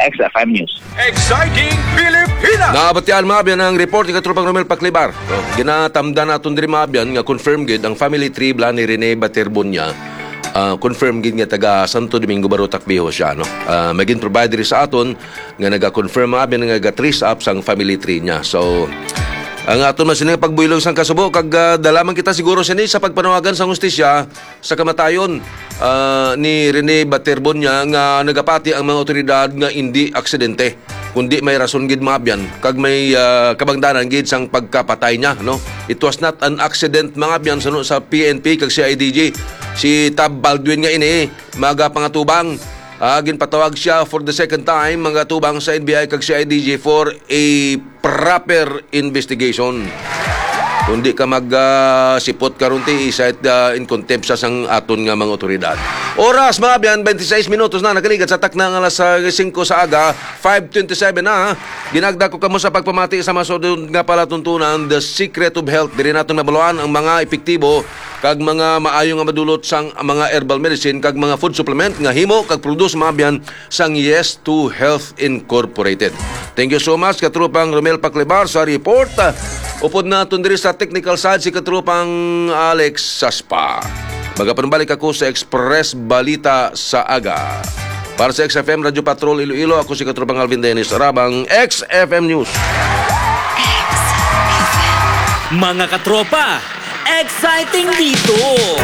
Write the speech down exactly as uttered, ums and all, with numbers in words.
X F M News. Exciting Pilipinas! Naabatian mabyan ang report ni Katropang Romel Paclibar. So, ginatamda naton diri mabyan nga confirm gid ang family tree bla ni Rene Baterbonia. Uh, confirm gid nga taga Santo Domingo Barutak Viejo siya, no. Uh, maging provider sa aton nga naga-confirm mabyan nga ga-trace up sang family tree niya. So ang aton man sining pagbuylo sang kasubo kag uh, dalaman kita siguro sini sa pagpanawagan sa hustisya sa kamatayon uh, ni Rene Baterbonia nga nagapati ang mga otoridad nga hindi aksidente kundi may rason gid mabyan kag may uh, kabangdanan gid sang pagkapatay niya, no. It was not an accident mga byan sa, sa P N P kag si I D G. Si Tab Baldwin nga ini maga pangatubang Uh, ginpatawag siya for the second time mga tubang sa N B I kag si I D G for a proper investigation. Kundi ka mag-sipot uh, karunti isait uh, in contempt sa sang aton nga mga otoridad. Oras mga byan, twenty-six minutos na nakaligat sa takna ng alas singko sa aga, five twenty-seven na. Ginagda ko kamo sa pagpamati sa masudod nga palatuntunan, The Secret of Health. Diri naton mabaluan ang mga epektibo kag mga maayo nga madulot sang mga herbal medicine kag mga food supplement nga himo kag produce mabyan sang Yes to Health Incorporated. Thank you so much Katropang Romel Paclibar sa report. Upod naton diri sa technical side si Katropang Alex Saspa. Magapanbalik ako sa Express Balita sa aga. Para sa X F M Radio Patrol Iloilo, ako si Katropang Alvin Dennis Arabang, X F M News. Mga katropa, exciting dito!